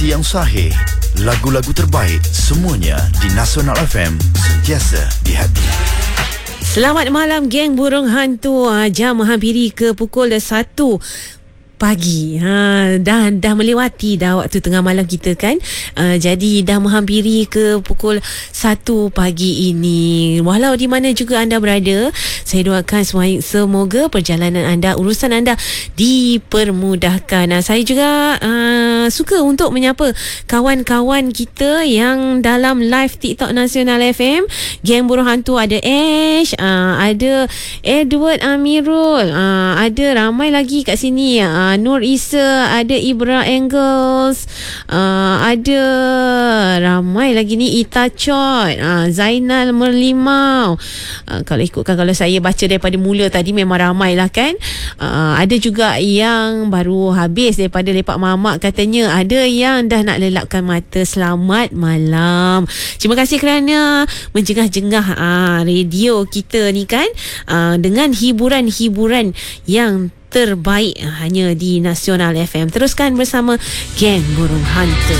Informasi yang sahih, lagu-lagu terbaik, semuanya di Nasional FM, sentiasa di hati. Selamat malam geng burung hantu. Jam menghampiri ke pukul 1 pagi. Dah melewati dah waktu tengah malam kita kan. Jadi dah menghampiri ke pukul 1 pagi ini. Walau di mana juga anda berada, saya doakan semoga perjalanan anda, urusan anda dipermudahkan. Saya juga suka untuk menyapa kawan-kawan kita yang dalam live TikTok Nasional FM. Geng burung hantu ada Ash, ada Edward Amirul, ada ramai lagi kat sini. Nur Isa, ada Ibra Angles, ada ramai lagi ni, Ita Chot, Zainal Merlimau. Kalau saya baca daripada mula tadi memang ramai lah kan. Ada juga yang baru habis daripada lepak mamak katanya. Ada yang dah nak lelapkan mata. Selamat malam. Terima kasih kerana menjengah-jengah radio kita ni kan, dengan hiburan-hiburan yang terbaik hanya di Nasional FM. Teruskan bersama Geng Burung Hantu.